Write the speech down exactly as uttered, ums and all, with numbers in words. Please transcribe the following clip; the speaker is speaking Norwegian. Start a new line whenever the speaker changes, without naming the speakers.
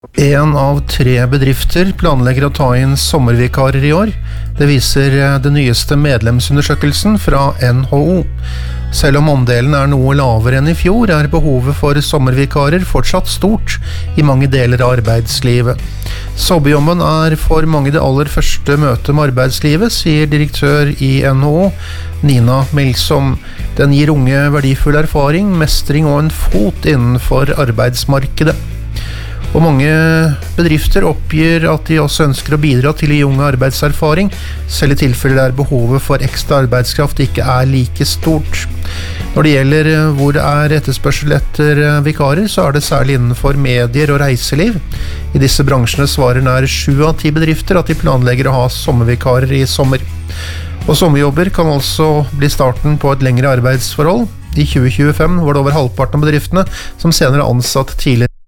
En av tre bedrifter planlegger å ta inn sommervikarer i år. Det viser den nyeste medlemsundersøkelsen fra N H O. Selv om andelen er noe lavere enn i fjor, er behovet for sommervikarer fortsatt stort i mange deler av arbeidslivet. Sommerjobben er for mange det aller første møtet med arbeidslivet, sier direktør i N H O, Nina Milsom. Den gir unge verdifull erfaring, mestring og en fot innenfor arbeidsmarkedet. Og mange bedrifter oppgir at de også ønsker å bidra til å gi unge arbeidserfaring, selv i tilfeller der behovet for ekstra arbeidskraft ikke er like stort. Når det gjelder hvor det er etterspørsel etter vikarer, så er det særlig innenfor medier og reiseliv. I disse bransjene svarer nær sju av ti bedrifter at de planlegger å ha sommervikarer i sommer. Og sommerjobber kan altså bli starten på et lengre arbeidsforhold. I tjue tjuefem var det over halvparten av bedriftene som senere ansatt tidligere.